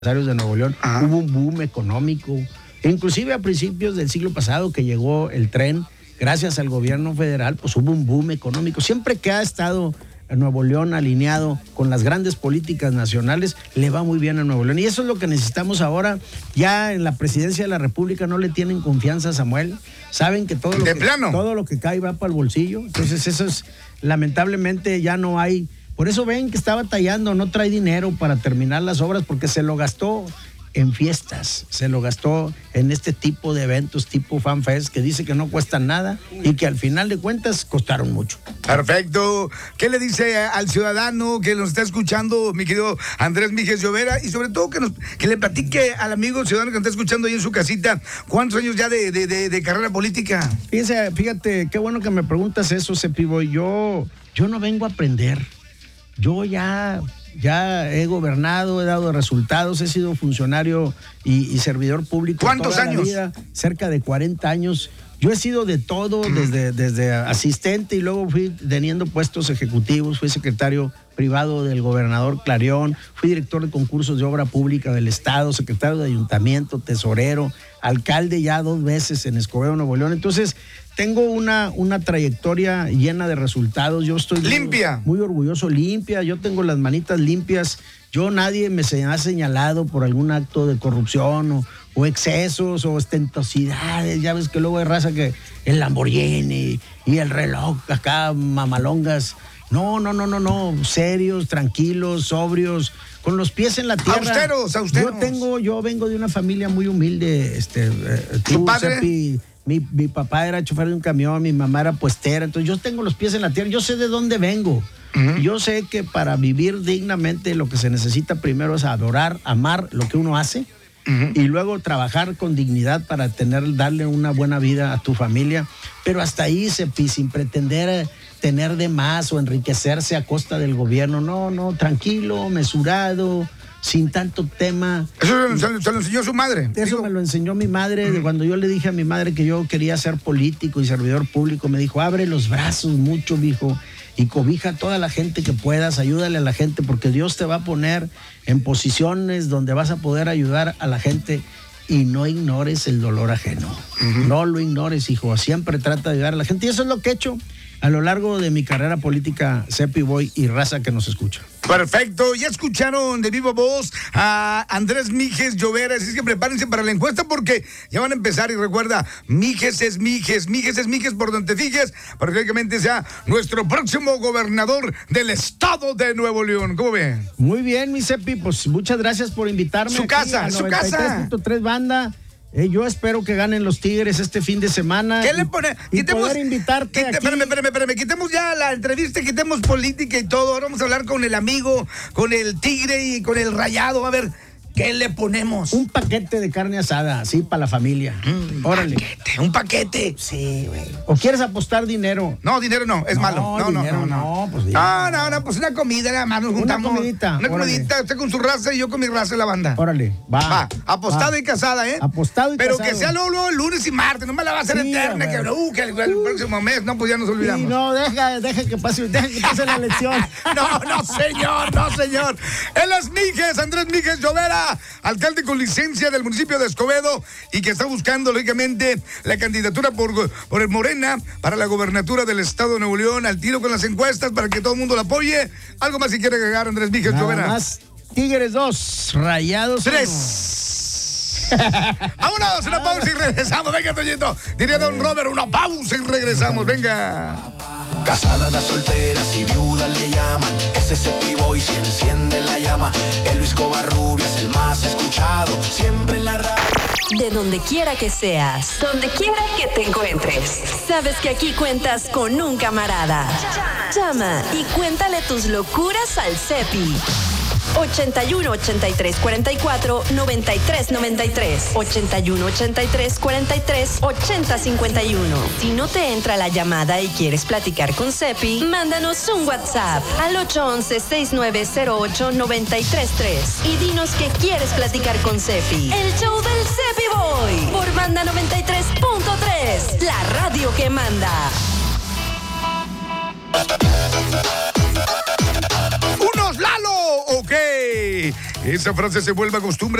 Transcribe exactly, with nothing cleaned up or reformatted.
empresarios de Nuevo León. Ajá. Hubo un boom económico, inclusive a principios del siglo pasado que llegó el tren, gracias al gobierno federal, pues hubo un boom económico. Siempre que ha estado Nuevo León alineado con las grandes políticas nacionales, le va muy bien a Nuevo León. Y eso es lo que necesitamos ahora. Ya en la presidencia de la República no le tienen confianza a Samuel. Saben que todo lo, ¿De que, plano? todo lo que cae va para el bolsillo. Entonces eso es, lamentablemente ya no hay. Por eso ven que está batallando, no trae dinero para terminar las obras porque se lo gastó en fiestas, se lo gastó en este tipo de eventos tipo FanFest que dice que no cuestan nada y que al final de cuentas costaron mucho. Perfecto. ¿Qué le dice al ciudadano que nos está escuchando, mi querido Andrés Míguez Llovera? Y sobre todo que, nos, que le platique al amigo ciudadano que nos está escuchando ahí en su casita, ¿cuántos años ya de, de, de, de carrera política? Fíjese, fíjate, qué bueno que me preguntas eso, Cepibo. Yo, yo no vengo a aprender. Yo ya... Ya he gobernado, he dado resultados, he sido funcionario y, y servidor público. ¿Cuántos toda años? La vida, cerca de cuarenta años. Yo he sido de todo, desde, desde asistente y luego fui teniendo puestos ejecutivos, fui secretario privado del gobernador Clarión, fui director de concursos de obra pública del Estado, secretario de ayuntamiento, tesorero, alcalde ya dos veces en Escobedo, Nuevo León. Entonces, tengo una, una trayectoria llena de resultados. Yo estoy limpia. Muy, muy orgulloso, limpia. Yo tengo las manitas limpias. Yo nadie me se ha señalado por algún acto de corrupción o, o excesos o ostentosidades. Ya ves que luego hay raza que el Lamborghini y el reloj acá, mamalongas. No, no, no, no, no. Serios, tranquilos, sobrios, con los pies en la tierra. Austeros, austeros. Yo tengo, yo vengo de una familia muy humilde. Este, eh, ¿Tu tú, padre? Cepi, Mi, mi papá era chofer de un camión, mi mamá era puestera, entonces yo tengo los pies en la tierra, yo sé de dónde vengo. Uh-huh. Yo sé que para vivir dignamente lo que se necesita primero es adorar, amar lo que uno hace uh-huh. y luego trabajar con dignidad para tener, darle una buena vida a tu familia, pero hasta ahí, Cepi, sin pretender tener de más o enriquecerse a costa del gobierno. No, no, tranquilo, mesurado, sin tanto tema. Eso se, se lo enseñó su madre. Eso digo. me lo enseñó mi madre. De cuando yo le dije a mi madre que yo quería ser político y servidor público, me dijo, abre los brazos mucho, mijo, y cobija a toda la gente que puedas, ayúdale a la gente, porque Dios te va a poner en posiciones donde vas a poder ayudar a la gente y no ignores el dolor ajeno. Uh-huh. No lo ignores, hijo. Siempre trata de ayudar a la gente. Y eso es lo que he hecho a lo largo de mi carrera política, Cepi Boy y raza que nos escucha. Perfecto, ya escucharon de viva voz a Andrés Míguez Llovera, así es que prepárense para la encuesta porque ya van a empezar y recuerda, Míguez es Míguez, Míguez es Míguez por donde te fijes, para que lógicamente sea nuestro próximo gobernador del estado de Nuevo León. ¿Cómo ven? Muy bien, mi Cepi, pues muchas gracias por invitarme. Su casa, a su noventa y tres casa. punto tres banda. Eh, yo espero que ganen los Tigres este fin de semana. ¿Qué le pone? Y Quitemos, poder invitarte quite, aquí. Espérame, espérame, espérame. Quitemos ya la entrevista, quitemos política y todo. Ahora vamos a hablar con el amigo, con el Tigre y con el Rayado. A ver, ¿qué le ponemos? Un paquete de carne asada, así para la familia. Mm, Órale. Paquete, un paquete. Sí, güey. ¿O quieres apostar dinero? No, dinero no, es No, malo. No, dinero no, no, no, no. pues no, no, no, pues una comida, nada más nos juntamos. Una comidita. Una órale. comidita, usted con su raza y yo con mi raza y la banda. Órale, va. Va, apostada va. y casada, ¿eh? Apostado y Pero casado. que sea luego, luego el lunes y martes, no me la va a hacer Sí, eterna, a que, ver. uh, que el, el Uh. próximo mes, no, pues ya nos olvidamos. Sí, no, deja, deja que pase, deja que pase la elección. No, no, señor, no, señor. Él es Míguez, Andrés Míguez Llovera, alcalde con licencia del municipio de Escobedo y que está buscando, lógicamente, la candidatura por, por el Morena para la gobernatura del estado de Nuevo León, al tiro con las encuestas para que todo el mundo lo apoye. ¿Algo más si quiere agregar, Andrés Míguez Nada Llovera? más, Tigres dos, Rayados Tres. Vámonos, una pausa y regresamos. Venga, Toñito. Diría don Robert, una pausa y regresamos. Venga. Casadas las solteras y viudas le llaman. Ese es el Boy y se enciende la llama. El Luis Covarrubias es el más escuchado. Siempre en la radio. De donde quiera que seas, donde quiera que te encuentres, sabes que aquí cuentas con un camarada. Llama y cuéntale tus locuras al Cepi. ochenta y uno, ochenta y tres, cuarenta y cuatro, noventa y tres, noventa y tres. ochenta y uno, ochenta y tres, cuarenta y tres, ochenta, cincuenta y uno. Si no te entra la llamada y quieres platicar con Cepi, mándanos un WhatsApp al ocho once, sesenta y nueve cero ocho, noventa y tres tres y dinos que quieres platicar con Cepi. El show del Cepi Boy por Banda noventa y tres punto tres, la radio que manda. ¡Unos Lalo! Ok. esa frase se vuelva costumbre.